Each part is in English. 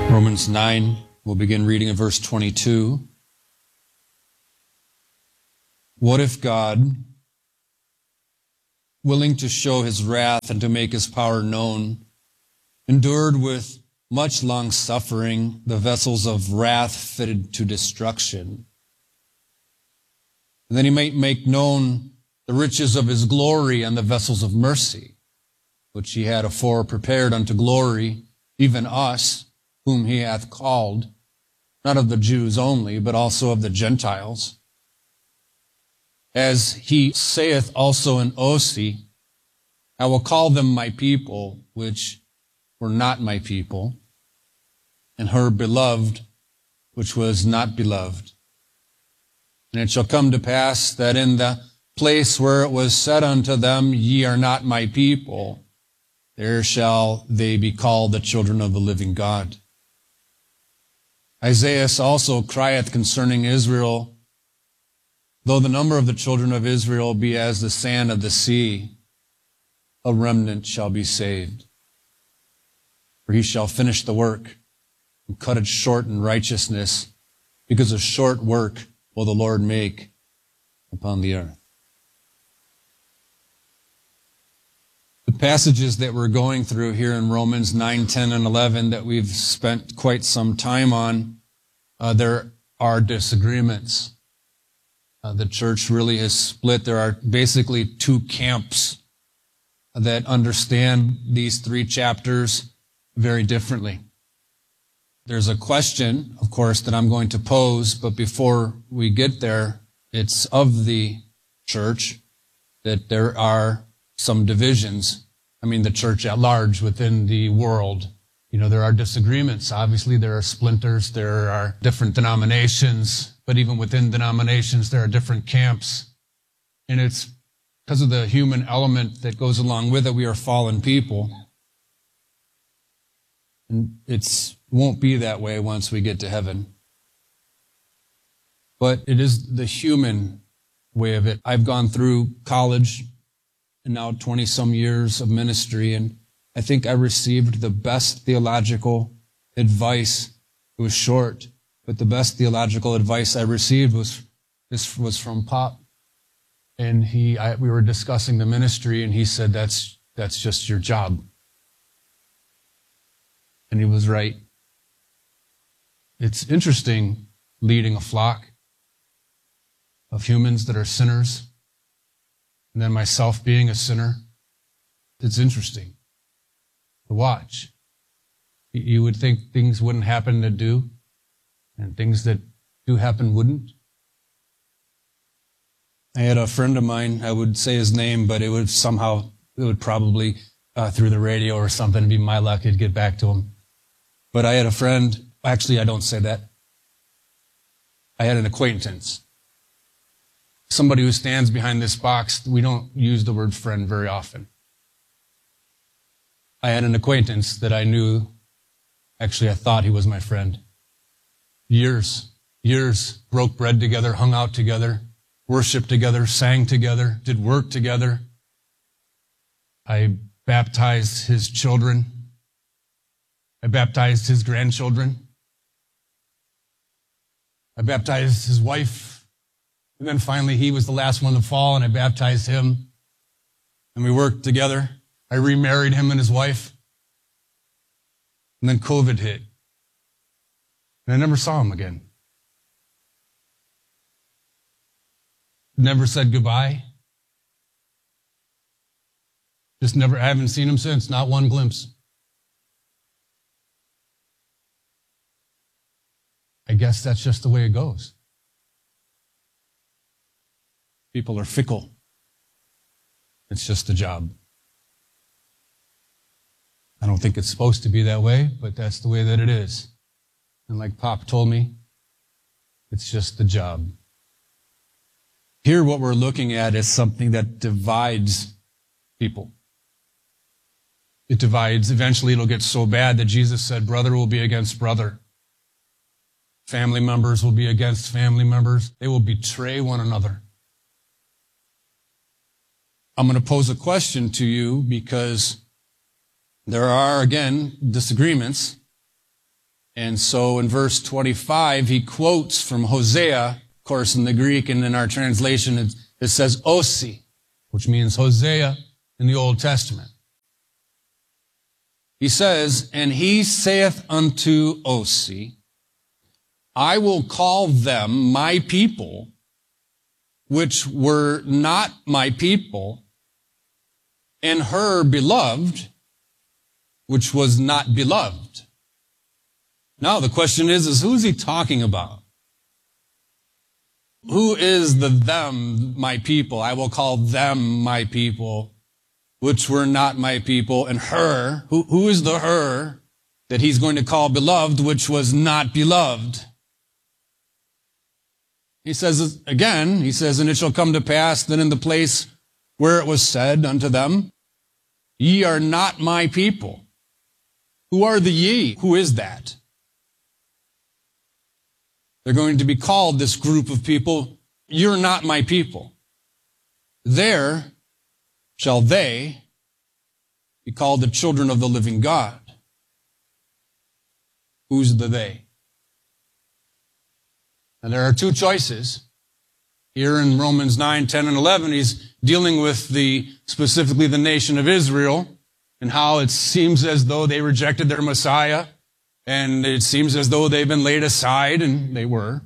Romans 9, we'll begin reading at verse 22. What if God, willing to show his wrath and to make his power known, endured with much long suffering the vessels of wrath fitted to destruction? And then he might make known the riches of his glory and the vessels of mercy, which he had afore prepared unto glory, even us, whom he hath called, not of the Jews only, but also of the Gentiles. As he saith also in Osee, I will call them my people, which were not my people, and her beloved, which was not beloved. And it shall come to pass that in the place where it was said unto them, Ye are not my people, there shall they be called the children of the living God. Isaiah also crieth concerning Israel, Though the number of the children of Israel be as the sand of the sea, a remnant shall be saved. For he shall finish the work and cut it short in righteousness, because a short work will the Lord make upon the earth. The passages that we're going through here in Romans 9, 10, and 11 that we've spent quite some time on, there are disagreements. The church really is split. There are basically two camps that understand these three chapters very differently. There's a question, of course, that I'm going to pose, but before we get there, it's of the church that there are some divisions. I mean, the church at large within the world. You know, there are disagreements. Obviously, there are splinters. There are different denominations. But even within denominations, there are different camps. And it's because of the human element that goes along with it. We are fallen people. And it won't be that way once we get to heaven. But it is the human way of it. I've gone through college and now 20-some years of ministry, and I think I received the best theological advice. It was short, but the best theological advice I received was from Pop. And we were discussing the ministry, and he said, that's just your job. And he was right. It's interesting leading a flock of humans that are sinners, and then myself being a sinner. It's interesting to watch. You would think things wouldn't happen that do, and things that do happen wouldn't. I had a friend of mine, I would say his name, but it would probably, through the radio or something, be my luck, it'd get back to him. But I had a friend, actually I don't say that. I had an acquaintance. Somebody who stands behind this box. We don't use the word friend very often. I had an acquaintance that I knew, actually I thought he was my friend. Years, broke bread together, hung out together, worshiped together, sang together, did work together. I baptized his children. I baptized his grandchildren. I baptized his wife. And then finally he was the last one to fall, and I baptized him. And we worked together. I remarried him and his wife. And then COVID hit. And I never saw him again. Never said goodbye. I haven't seen him since, not one glimpse. I guess that's just the way it goes. People are fickle. It's just a job. I don't think it's supposed to be that way, but that's the way that it is. And like Pop told me, it's just the job. Here what we're looking at is something that divides people. It divides. Eventually it'll get so bad that Jesus said brother will be against brother. Family members will be against family members. They will betray one another. I'm going to pose a question to you because there are, again, disagreements. And so in verse 25, he quotes from Hosea, of course in the Greek and in our translation it says Osi, which means Hosea in the Old Testament. He says, and he saith unto Osi, I will call them my people, which were not my people, and her beloved, which was not beloved. Now the question is who's he talking about? Who is the them, my people? I will call them my people, which were not my people, and her, who is the her that he's going to call beloved, which was not beloved? He says again, and it shall come to pass that in the place where it was said unto them, ye are not my people. Who are the ye? Who is that? They're going to be called, this group of people, you're not my people. There shall they be called the children of the living God. Who's the they? And there are two choices. Here in Romans 9, 10, and 11, he's dealing with specifically the nation of Israel and how it seems as though they rejected their Messiah, and it seems as though they've been laid aside, and they were.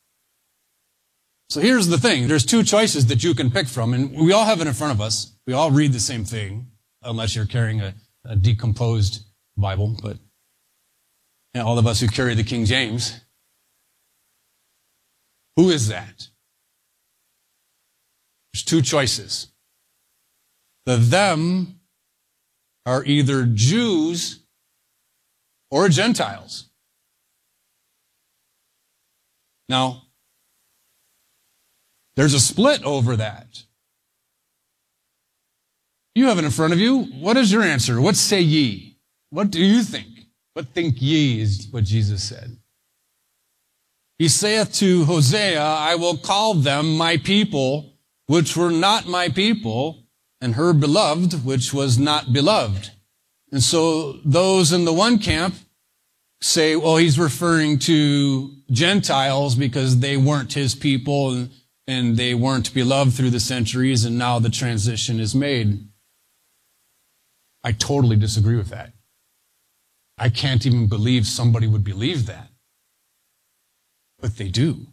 So here's the thing. There's two choices that you can pick from, and we all have it in front of us. We all read the same thing, unless you're carrying a decomposed Bible, but all of us who carry the King James. Who is that? There's two choices. The them are either Jews or Gentiles. Now, there's a split over that. You have it in front of you. What is your answer? What say ye? What do you think? What think ye is what Jesus said. He saith to Hosea, I will call them my people, which were not my people, and her beloved, which was not beloved. And so those in the one camp say, well, he's referring to Gentiles because they weren't his people and they weren't beloved through the centuries, and now the transition is made. I totally disagree with that. I can't even believe somebody would believe that. But they do.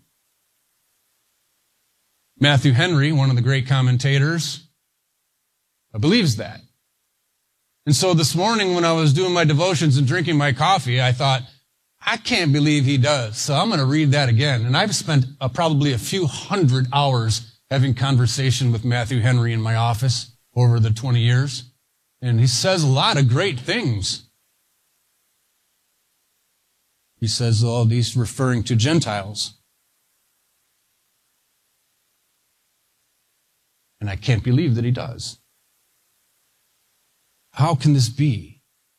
Matthew Henry, one of the great commentators, believes that. And so this morning when I was doing my devotions and drinking my coffee, I thought, I can't believe he does. So I'm going to read that again. And I've spent probably a few hundred hours having conversation with Matthew Henry in my office over the 20 years. And he says a lot of great things. He says all these referring to Gentiles. And I can't believe that he does. How can this be?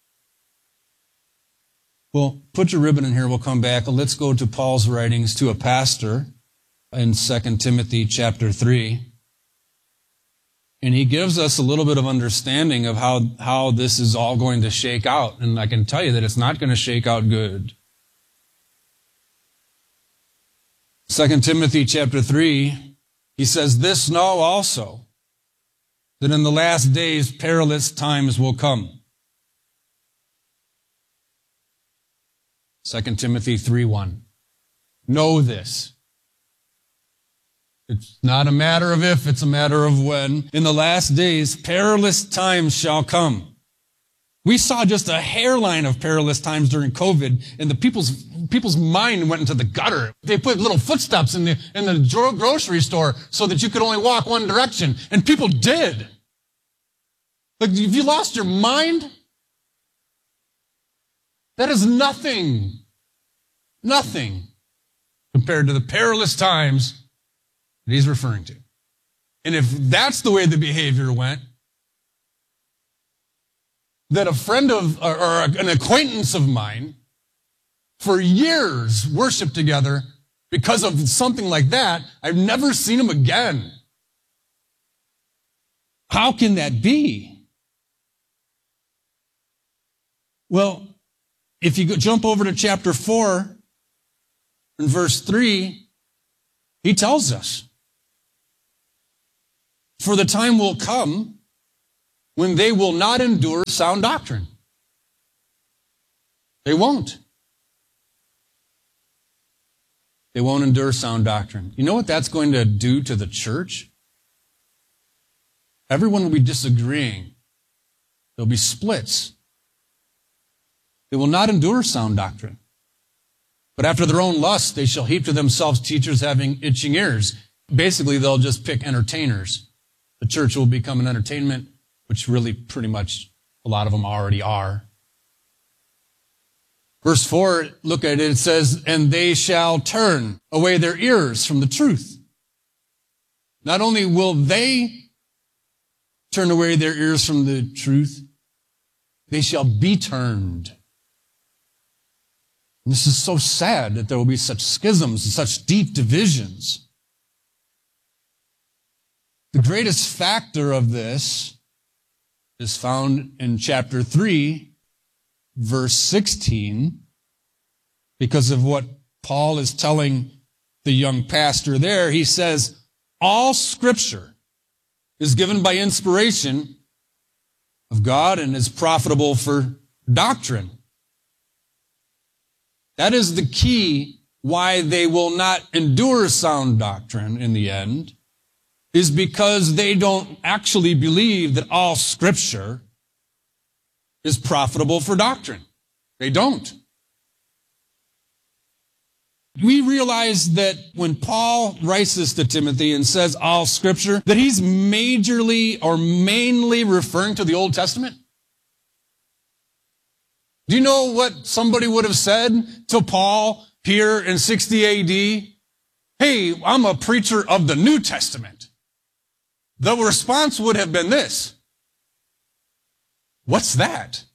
Well, put your ribbon in here. We'll come back. Let's go to Paul's writings to a pastor in 2 Timothy chapter 3. And he gives us a little bit of understanding of how this is all going to shake out. And I can tell you that it's not going to shake out good. 2 Timothy chapter 3, he says, this know also, that in the last days perilous times will come. 2 Timothy 3:1. Know this. It's not a matter of if, it's a matter of when. In the last days perilous times shall come. We saw just a hairline of perilous times during COVID, and the people's mind went into the gutter. They put little footsteps in the grocery store so that you could only walk one direction, and people did. Like, if you lost your mind, that is nothing compared to the perilous times that he's referring to. And if that's the way the behavior went, that a friend of, or an acquaintance of mine for years worshiped together because of something like that, I've never seen him again. How can that be? Well, if you jump over to chapter 4 and verse 3, he tells us, for the time will come when they will not endure sound doctrine. They won't. They won't endure sound doctrine. You know what that's going to do to the church? Everyone will be disagreeing. There'll be splits. They will not endure sound doctrine. But after their own lust, they shall heap to themselves teachers having itching ears. Basically, they'll just pick entertainers. The church will become an entertainment, which really pretty much a lot of them already are. Verse 4, look at it, it says, and they shall turn away their ears from the truth. Not only will they turn away their ears from the truth, they shall be turned. And this is so sad that there will be such schisms and such deep divisions. The greatest factor of this is found in chapter 3, verse 16, because of what Paul is telling the young pastor there. He says, all Scripture is given by inspiration of God and is profitable for doctrine. That is the key why they will not endure sound doctrine in the end, is because they don't actually believe that all Scripture is profitable for doctrine. They don't. We realize that when Paul writes this to Timothy and says all Scripture, that he's majorly or mainly referring to the Old Testament. Do you know what somebody would have said to Paul here in 60 AD? Hey, I'm a preacher of the New Testament. The response would have been this. What's that?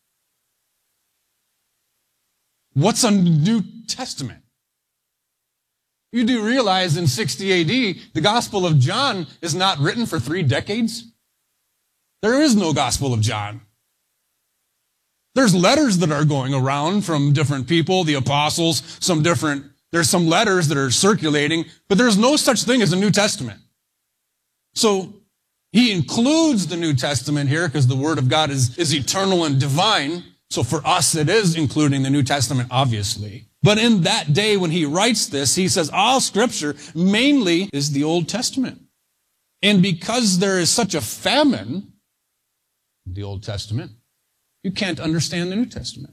What's a New Testament? You do realize in 60 AD, the Gospel of John is not written for 3 decades. There is no Gospel of John. There's letters that are going around from different people, the apostles, there's some letters that are circulating, but there's no such thing as a New Testament. So he includes the New Testament here because the Word of God is eternal and divine. So for us, it is including the New Testament, obviously. But in that day when he writes this, he says all Scripture mainly is the Old Testament. And because there is such a famine in the Old Testament, you can't understand the New Testament.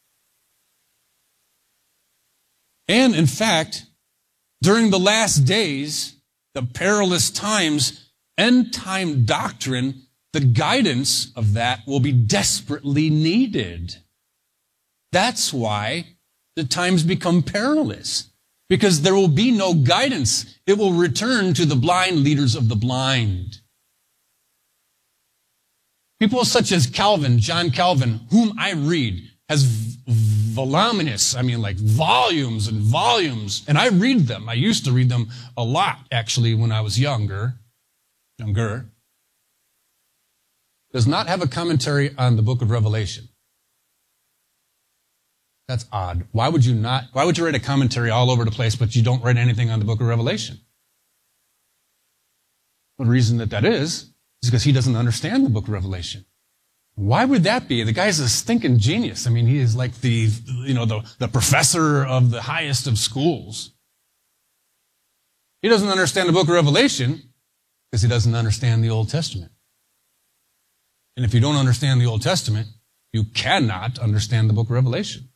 And in fact, during the last days, the perilous times, end-time doctrine, the guidance of that will be desperately needed. That's why the times become perilous, because there will be no guidance. It will return to the blind leaders of the blind. People such as Calvin, John Calvin, whom I read, has voluminous, like volumes and volumes, and I read them. I used to read them a lot, actually, when I was younger. Does not have a commentary on the book of Revelation. That's odd. Why would you write a commentary all over the place, but you don't write anything on the book of Revelation? The reason that is because he doesn't understand the book of Revelation. Why would that be? The guy's a stinking genius. He is like the professor of the highest of schools. He doesn't understand the book of Revelation because he doesn't understand the Old Testament. And if you don't understand the Old Testament, you cannot understand the book of Revelation.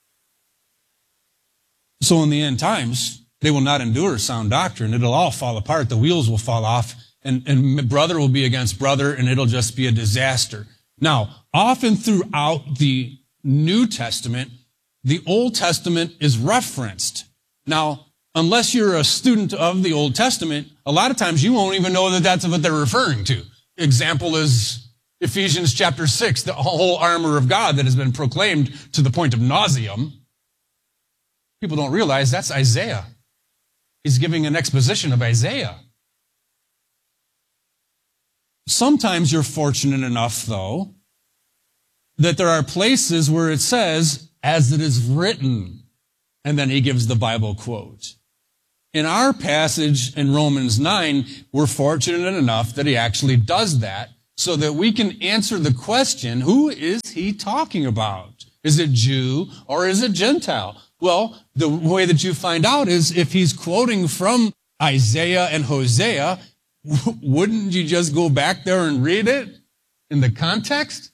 So in the end times, they will not endure sound doctrine. It'll all fall apart. The wheels will fall off, and brother will be against brother, and it'll just be a disaster. Now, often throughout the New Testament, the Old Testament is referenced. Now, unless you're a student of the Old Testament, a lot of times you won't even know that that's what they're referring to. Example is Ephesians chapter 6, the whole armor of God that has been proclaimed to the point of nauseam. People don't realize that's Isaiah. He's giving an exposition of Isaiah. Sometimes you're fortunate enough, though, that there are places where it says as it is written. And then he gives the Bible quote. In our passage in Romans 9, we're fortunate enough that he actually does that so that we can answer the question, who is he talking about? Is it Jew or is it Gentile? Well, the way that you find out is if he's quoting from Isaiah and Hosea, wouldn't you just go back there and read it in the context?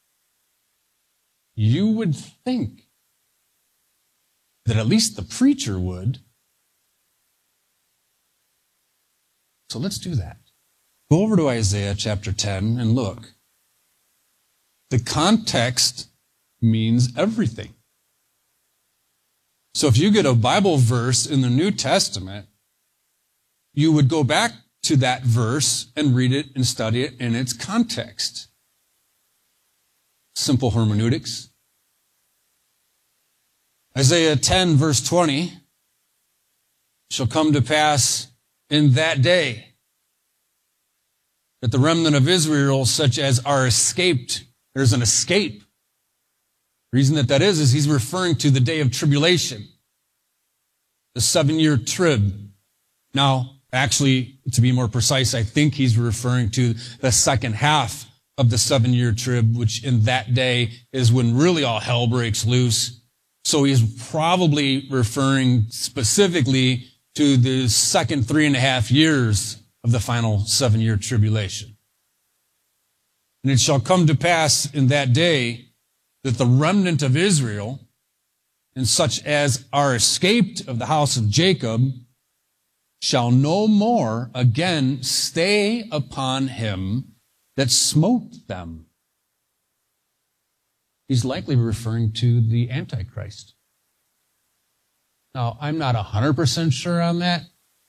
You would think that at least the preacher would. So let's do that. Go over to Isaiah chapter 10 and look. The context means everything. So if you get a Bible verse in the New Testament, you would go back to that verse and read it and study it in its context. Simple hermeneutics. Isaiah 10 verse 20, shall come to pass in that day that the remnant of Israel, such as are escaped, there's an escape. The reason that is he's referring to the day of tribulation, the 7-year trib. Now, actually, to be more precise, I think he's referring to the second half of the 7-year trib, which in that day is when really all hell breaks loose. So he's probably referring specifically to the second 3.5 years of the final 7-year tribulation. And it shall come to pass in that day that the remnant of Israel, and such as are escaped of the house of Jacob, shall no more again stay upon him that smote them. He's likely referring to the Antichrist. Now, I'm not 100% sure on that,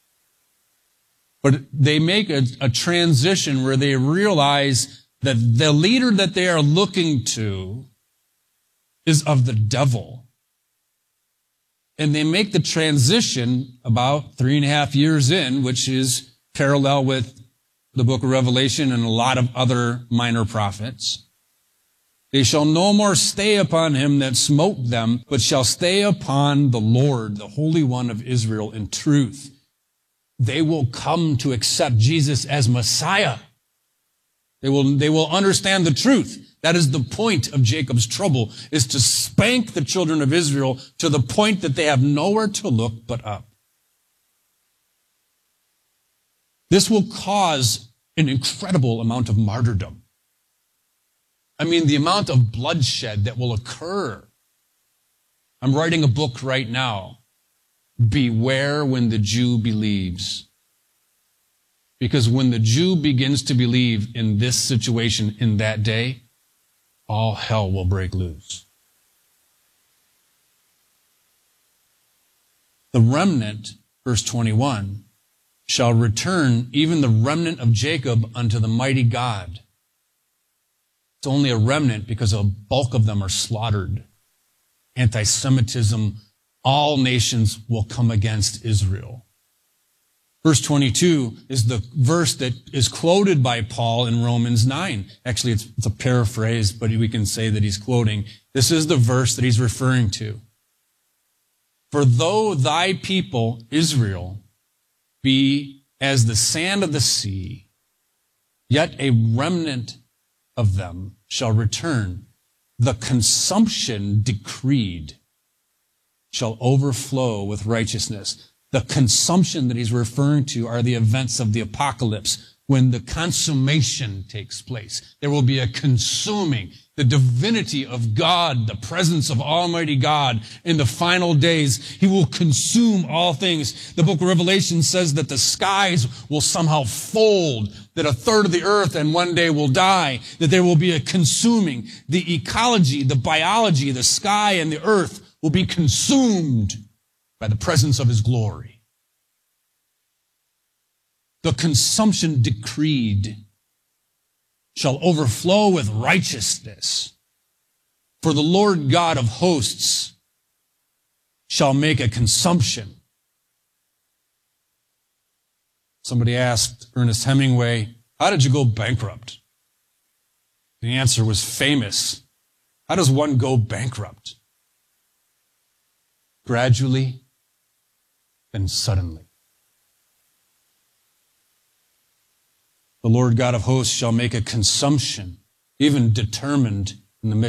but they make a transition where they realize that the leader that they are looking to is of the devil. And they make the transition about 3.5 years in, which is parallel with the book of Revelation and a lot of other minor prophets. They shall no more stay upon him that smote them, but shall stay upon the Lord, the Holy One of Israel, in truth. They will come to accept Jesus as Messiah. They will understand the truth. That is the point of Jacob's trouble, is to spank the children of Israel to the point that they have nowhere to look but up. This will cause an incredible amount of martyrdom. I mean, the amount of bloodshed that will occur. I'm writing a book right now. Beware when the Jew believes. Because when the Jew begins to believe in this situation in that day, all hell will break loose. The remnant, verse 21, shall return, even the remnant of Jacob, unto the mighty God. It's only a remnant because a bulk of them are slaughtered. Anti-Semitism, all nations will come against Israel. Verse 22 is the verse that is quoted by Paul in Romans 9. Actually, it's a paraphrase, but we can say that he's quoting. This is the verse that he's referring to. For though thy people, Israel, be as the sand of the sea, yet a remnant of them shall return. The consumption decreed shall overflow with righteousness. The consumption that he's referring to are the events of the apocalypse, when the consummation takes place. There will be a consuming, the divinity of God, the presence of Almighty God in the final days. He will consume all things. The book of Revelation says that the skies will somehow fold, that a third of the earth and one day will die, that there will be a consuming. The ecology, the biology, the sky and the earth will be consumed by the presence of his glory. The consumption decreed shall overflow with righteousness. For the Lord God of hosts shall make a consumption. Somebody asked Ernest Hemingway, how did you go bankrupt? The answer was famous. How does one go bankrupt? gradually, then suddenly. The Lord God of hosts shall make a consumption, even determined in the midst